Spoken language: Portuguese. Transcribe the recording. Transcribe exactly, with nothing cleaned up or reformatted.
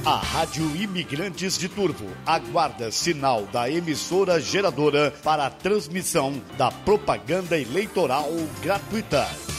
A Rádio Imigrantes de Turvo aguarda sinal da emissora geradora para a transmissão da propaganda eleitoral gratuita.